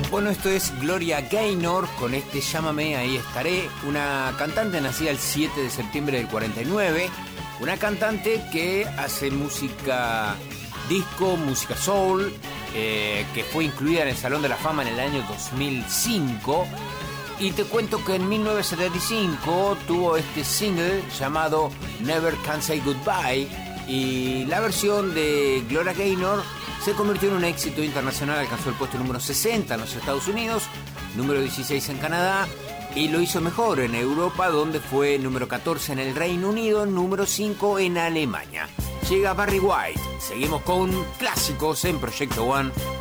Bueno, esto es Gloria Gaynor con este Llámame, ahí estaré. Una cantante nacida el 7 de septiembre del 49. Una cantante que hace música disco, música soul, que fue incluida en el Salón de la Fama en el año 2005. Y te cuento que en 1975 tuvo este single llamado Never Can Say Goodbye. Y la versión de Gloria Gaynor se convirtió en un éxito internacional, alcanzó el puesto número 60 en los Estados Unidos, número 16 en Canadá, y lo hizo mejor en Europa, donde fue número 14 en el Reino Unido, número 5 en Alemania. Llega Barry White, seguimos con clásicos en Proyecto One